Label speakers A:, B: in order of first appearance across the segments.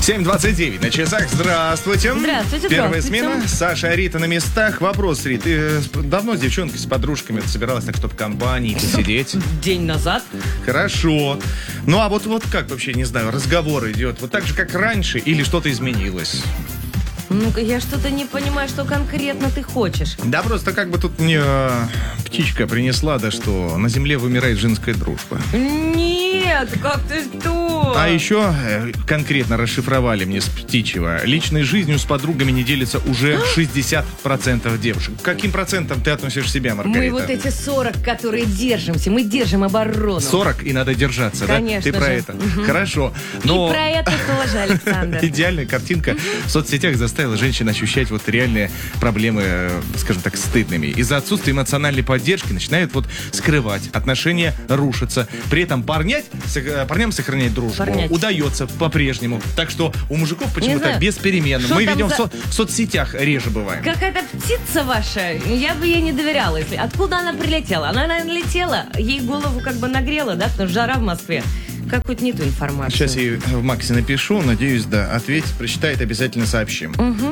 A: 7:29 на часах. Здравствуйте.
B: Здравствуйте.
A: Первая смена. Саша, Рита на местах. Вопрос, Рит, ты давно с девчонкой, с подружками собиралась так, чтобы в компании посидеть?
B: День назад.
A: Хорошо. Ну, а вот как вообще, не знаю, разговор идет? Вот так же, как раньше, или что-то изменилось?
B: Ну-ка, я что-то не понимаю, что конкретно ты хочешь.
A: Да просто как бы тут мне птичка принесла, да что на земле вымирает женская дружба.
B: Нет, как ты что?
A: А еще конкретно расшифровали мне с птичьего. Личной жизнью с подругами не делится уже 60% девушек. К каким процентам ты относишь себя, Маргарита?
B: Мы вот эти 40, которые держимся, мы держим оборону.
A: 40 и надо держаться,
B: конечно,
A: да? Ты про
B: же.
A: это. Хорошо. Но
B: И про это тоже, Александр.
A: идеальная картинка в соцсетях заставила женщин ощущать вот реальные проблемы, скажем так, стыдными. Из-за отсутствия эмоциональной поддержки начинают вот скрывать, отношения рушатся. При этом парням сохранять дружбу удается по-прежнему. Так что у мужиков почему-то без перемен. Мы видим в соцсетях реже бываем.
B: Какая-то птица ваша, я бы ей не доверяла. Если... Откуда она прилетела? Она, наверное, летела, ей голову как бы нагрела, да, потому что жара в Москве. Какую-то не ту информацию.
A: Сейчас я ей в Максе напишу, надеюсь, да, ответит, прочитает, обязательно сообщим.
B: Угу.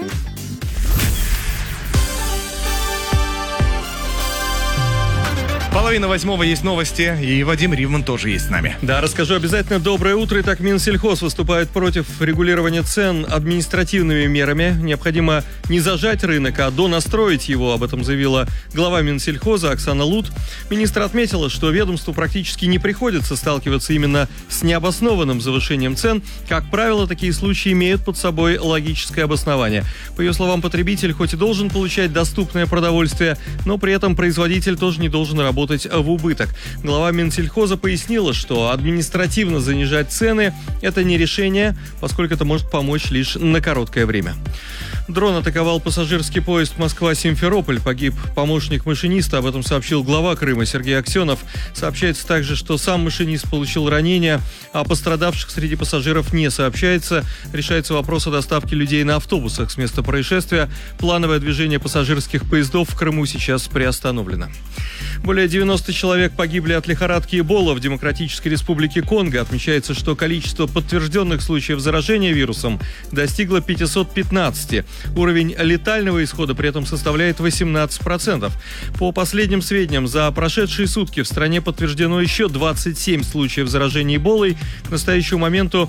A: 7:30 есть новости, и Вадим Ривман тоже есть с нами.
C: Да, расскажу обязательно. Доброе утро. Итак, Минсельхоз выступает против регулирования цен административными мерами. Необходимо не зажать рынок, а донастроить его. Об этом заявила глава Минсельхоза Оксана Лут. Министр отметила, что ведомству практически не приходится сталкиваться именно с необоснованным завышением цен. Как правило, такие случаи имеют под собой логическое обоснование. По ее словам, потребитель хоть и должен получать доступное продовольствие, но при этом производитель тоже не должен работать в убыток. Глава Минсельхоза пояснила, что административно занижать цены – это не решение, поскольку это может помочь лишь на короткое время. Дрон атаковал пассажирский поезд Москва-Симферополь. Погиб помощник машиниста. Об этом сообщил глава Крыма Сергей Аксенов. Сообщается также, что сам машинист получил ранения, а пострадавших среди пассажиров не сообщается. Решается вопрос о доставке людей на автобусах с места происшествия. Плановое движение пассажирских поездов в Крыму сейчас приостановлено. Более 90 человек погибли от лихорадки Эбола в Демократической Республике Конго. Отмечается, что количество подтвержденных случаев заражения вирусом достигло 515. Уровень летального исхода при этом составляет 18%. По последним сведениям, за прошедшие сутки в стране подтверждено еще 27 случаев заражения Эболой. К настоящему моменту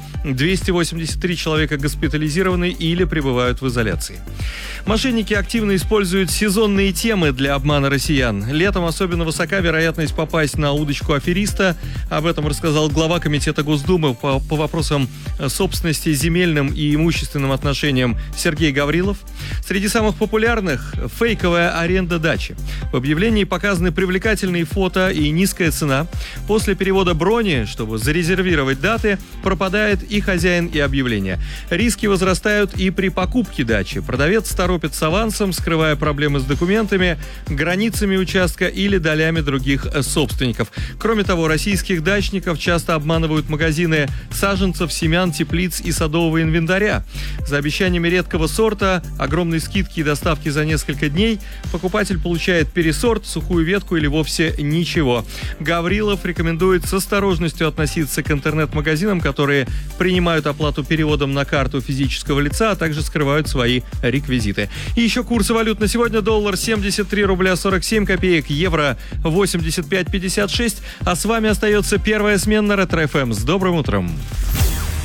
C: 283 человека госпитализированы или пребывают в изоляции. Мошенники активно используют сезонные темы для обмана россиян. Летом особенно высока вероятность попасть на удочку афериста. Об этом рассказал глава Комитета Госдумы по вопросам собственности, земельным и имущественным отношениям Сергей Гаврилов. Среди самых популярных – фейковая аренда дачи. В объявлении показаны привлекательные фото и низкая цена. После перевода брони, чтобы зарезервировать даты, пропадает и хозяин, и объявление. Риски возрастают и при покупке дачи. Продавец торопит с авансом, скрывая проблемы с документами, границами участка или долями других собственников. Кроме того, российских дачников часто обманывают магазины саженцев, семян, теплиц и садового инвентаря. За обещаниями редкого сорта, огромной скидки и доставки за несколько дней покупатель получает пересорт, сухую ветку или вовсе ничего. Гаврилов рекомендует с осторожностью относиться к интернет-магазинам, которые принимают оплату переводом на карту физического лица, а также скрывают свои реквизиты. И еще курсы валют на сегодня: доллар 73 рубля 47 копеек, евро 85,56. А с вами остается первая смена Ретро ФМ. С добрым утром!